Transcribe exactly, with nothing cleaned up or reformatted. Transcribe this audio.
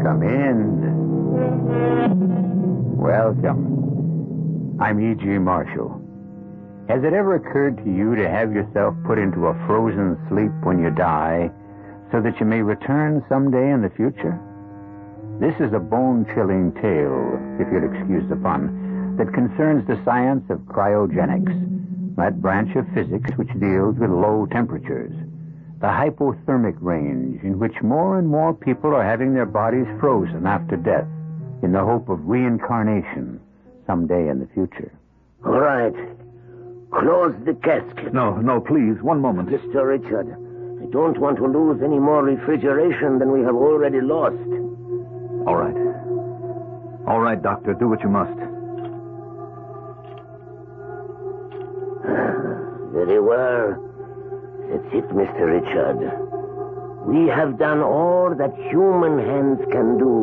Come in. Welcome. I'm E G. Marshall. Has it ever occurred to you to have yourself put into a frozen sleep when you die so that you may return someday in the future? This is a bone-chilling tale, if you'll excuse the pun, that concerns the science of cryogenics, that branch of physics which deals with low temperatures, the hypothermic range in which more and more people are having their bodies frozen after death in the hope of reincarnation someday in the future. All right. Close the casket. No, no, please. One moment. Mister Richard, I don't want to lose any more refrigeration than we have already lost. All right. All right, Doctor. Do what you must. Very well. That's it, Mister Richard. We have done all that human hands can do.